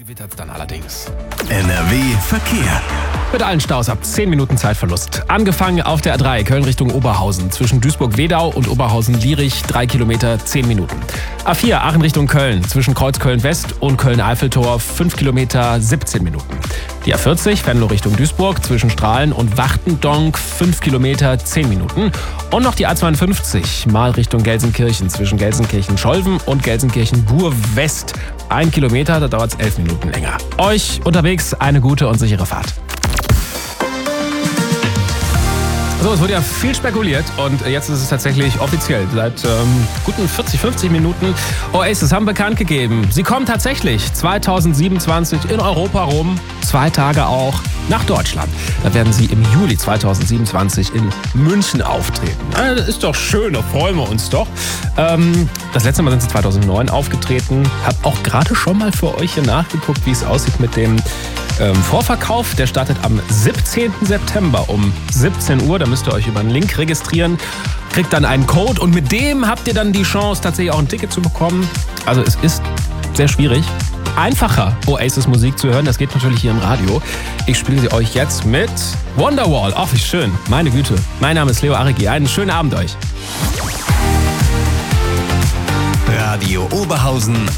gewittert dann allerdings. NRW Verkehr. Mit allen Staus ab 10 Minuten Zeitverlust. Angefangen auf der A3 Köln Richtung Oberhausen. Zwischen Duisburg-Wedau und Oberhausen-Lierich 3 Kilometer 10 Minuten. A4 Aachen Richtung Köln. Zwischen Kreuz Köln-West und Köln-Eiffeltor 5 Kilometer 17 Minuten. Die A40 Venlo Richtung Duisburg. Zwischen Strahlen und Wachtendonk 5 Kilometer 10 Minuten. Und noch die A52 mal Richtung Gelsenkirchen. Zwischen Gelsenkirchen-Scholven und Gelsenkirchen-Bur-West 1 Kilometer, da dauert es 11 Minuten länger. Euch unterwegs eine gute und sichere Fahrt. So, es wurde ja viel spekuliert und jetzt ist es tatsächlich offiziell. Seit guten 50 Minuten. Oasis haben bekannt gegeben, sie kommen tatsächlich 2027 in Europa rum. 2 Tage auch nach Deutschland. Da werden sie im Juli 2027 in München auftreten. Das ist doch schön, da freuen wir uns doch. Das letzte Mal sind sie 2009 aufgetreten. Hab auch gerade schon mal für euch hier nachgeguckt, wie es aussieht mit dem Vorverkauf. Der startet am 17. September um 17 Uhr. Da müsst ihr euch über einen Link registrieren. Kriegt dann einen Code und mit dem habt ihr dann die Chance, tatsächlich auch ein Ticket zu bekommen. Also es ist sehr schwierig. Einfacher Oasis Musik zu hören, das geht natürlich hier im Radio. Ich spiele sie euch jetzt mit Wonderwall. Ach, wie schön. Meine Güte. Mein Name ist Leo Arigi. Einen schönen Abend euch. Radio Oberhausen